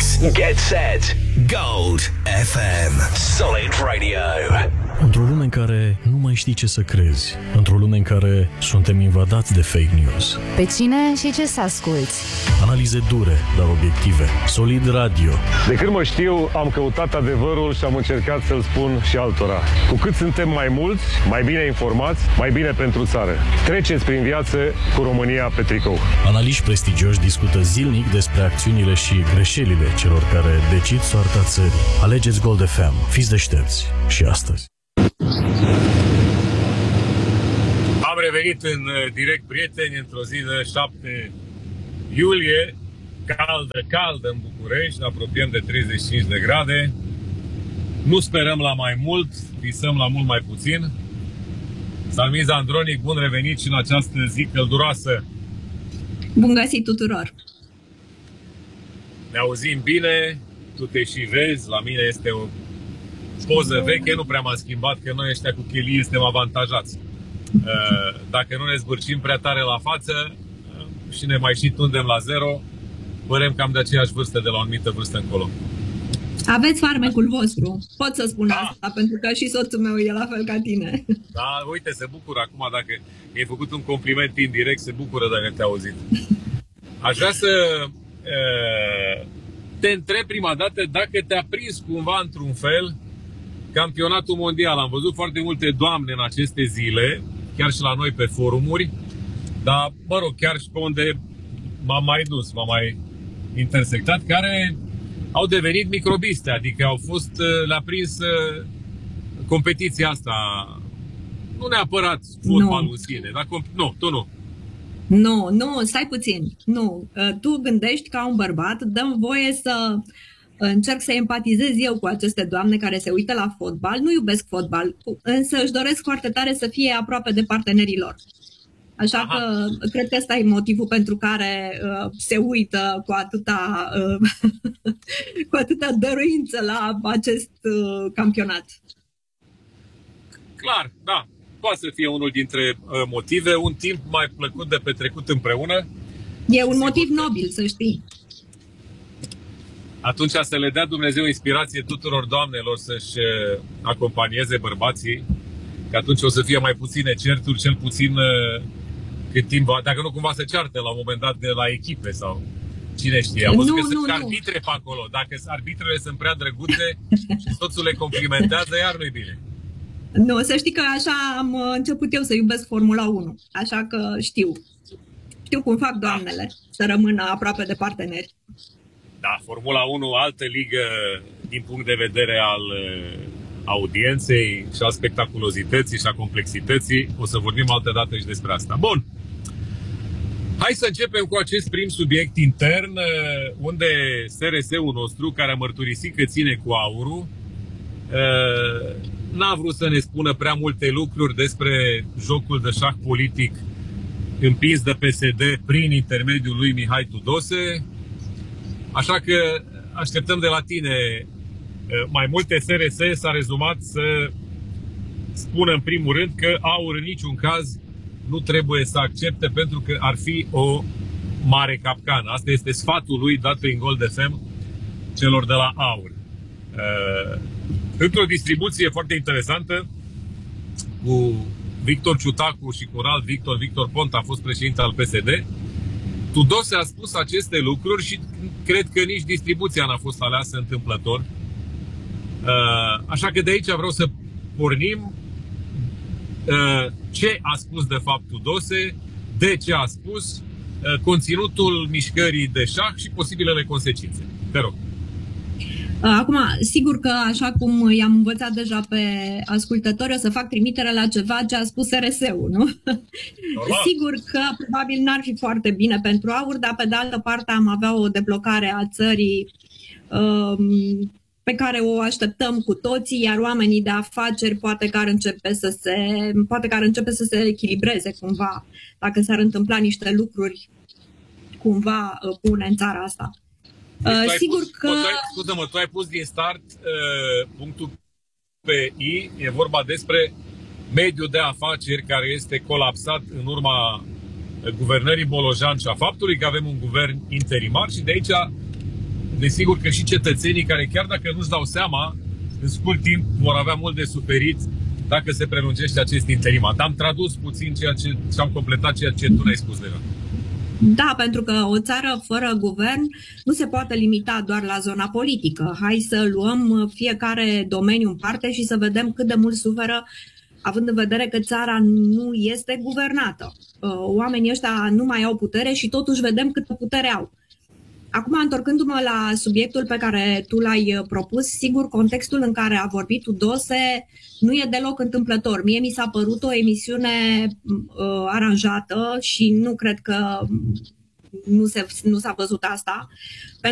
Mix. Get set. Gold FM. Solid Radio. Într-o lume în care nu mai știi ce să crezi, într-o lume în care suntem invadați de fake news. Pe cine și ce să asculți? Analize dure, dar obiective. Solid Radio. De când mă știu, am căutat adevărul și am încercat să-l spun și altora. Cu cât suntem mai mulți, mai bine informați, mai bine pentru țară. Treceți prin viață cu România pe tricou. Analiști prestigioși discută zilnic despre acțiunile și greșelile celor care decid soarta țării. Alegeți Gold FM. Fiți deștepți. Și astăzi. Am revenit în direct, prieteni, într-o zi de 7 iulie, caldă în București, ne apropiem de 35 de grade. Nu sperăm la mai mult, visăm la mult mai puțin. Salmin Zandronic, bun revenit și în această zi călduroasă. Bun găsit tuturor! Ne auzim bine, tu te și vezi, la mine este o poză veche, nu prea m-am schimbat, că noi ăștia cu chelii suntem avantajați. Dacă nu ne zbârcim prea tare la față și ne mai și tundem la zero, părem cam de aceeași vârstă, de la o anumită vârstă încolo. Aveți farmecul vostru, pot să spun asta, pentru că și soțul meu e la fel ca tine. Da, uite, se bucură acum, dacă i-ai făcut un compliment indirect, se bucură dacă te-a auzit. Aș vrea să te întreb prima dată dacă te-a prins cumva într-un fel campionatul mondial. Am văzut foarte multe doamne în aceste zile, chiar și la noi pe forumuri, dar, mă rog, chiar și pe unde m-am mai dus, m-am mai intersectat, care au devenit microbiste, adică au fost, le-a prins competiția asta, nu neapărat fotbalul în sine, dar nu, tu nu. Nu, stai puțin. Nu, tu gândești ca un bărbat, dă-mi voie să încerc să empatizez eu cu aceste doamne care se uită la fotbal. Nu iubesc fotbal, însă își doresc foarte tare să fie aproape de partenerii lor. Așa că cred că ăsta e motivul pentru care se uită cu atâta dăruință la acest campionat. Clar, da. Poate să fie unul dintre motive, un timp mai plăcut de petrecut împreună. E un motiv nobil, să știi. Atunci să le dea Dumnezeu inspirație tuturor doamnelor să-și acompanieze bărbații, că atunci o să fie mai puține certuri, cel puțin cât timp, dacă nu cumva se ceartă la un moment dat de la echipe sau cine știe. Am văzut că sunt arbitre pe acolo. Dacă arbitrele sunt prea drăguțe și soțul le complimentează, iar nu-i bine. Nu, să știi că așa am început eu să iubesc Formula 1, așa că știu cum fac doamnele să rămână aproape de parteneri. Da, Formula 1, altă ligă din punct de vedere al audienței și al spectaculozității și a complexității. O să vorbim altă dată și despre asta. Bun, hai să începem cu acest prim subiect intern, unde SRS-ul nostru, care a mărturisit că ține cu aurul, n-a vrut să ne spună prea multe lucruri despre jocul de șah politic împins de PSD prin intermediul lui Mihai Tudose. Așa că așteptăm de la tine mai multe. SRS s-a rezumat să spună în primul rând că aur în niciun caz nu trebuie să accepte, pentru că ar fi o mare capcană. Asta este sfatul lui dat prin Gold FM celor de la aur. Într-o distribuție foarte interesantă cu Victor Ciutacu și cu un alt Victor Ponta, a fost președinte al PSD, Tudose a spus aceste lucruri și cred că nici distribuția n-a fost aleasă întâmplător. Așa că de aici vreau să pornim. Ce a spus de fapt Tudose, de ce a spus, conținutul mișcării de șah și posibilele consecințe. Te rog. Acum, sigur că, așa cum i-am învățat deja pe ascultători, o să fac trimitere la ceva ce a spus RS-ul, nu? Sigur că probabil n-ar fi foarte bine pentru aur, dar pe de altă parte am avea o deblocare a țării pe care o așteptăm cu toții, iar oamenii de afaceri poate că ar începe să se echilibreze cumva, dacă s-ar întâmpla niște lucruri cumva bune în țara asta. Sigur că... Scuză-mă, tu ai pus din start punctul pe I, e vorba despre mediul de afaceri care este colapsat în urma guvernării Bolojan și a faptului că avem un guvern interimar și de aici desigur că și cetățenii care, chiar dacă nu-și dau seama, în scurt timp vor avea mult de suferit dacă se prelungește acest interimat. Am tradus puțin și am completat ceea ce tu ne-ai spus deja. Da, pentru că o țară fără guvern nu se poate limita doar la zona politică. Hai să luăm fiecare domeniu în parte și să vedem cât de mult suferă, având în vedere că țara nu este guvernată. Oamenii ăștia nu mai au putere și totuși vedem câtă putere au. Acum, întorcându-mă la subiectul pe care tu l-ai propus, sigur, contextul în care a vorbit Tudose nu e deloc întâmplător. Mie mi s-a părut o emisiune aranjată și nu cred că nu s-a văzut asta.